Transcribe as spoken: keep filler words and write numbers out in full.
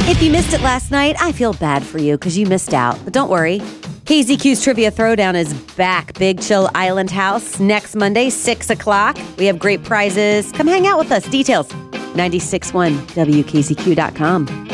If you missed it last night, I feel bad for you because you missed out. But don't worry. K Z Q's Trivia Throwdown is back. Big Chill Island House next Monday, six o'clock. We have great prizes. Come hang out with us. Details, nine six one W K Z Q dot com.